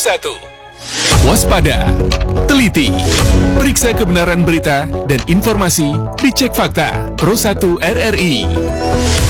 Pro1. Waspada, teliti, periksa kebenaran berita dan informasi, dicek fakta. Pro1 RRI.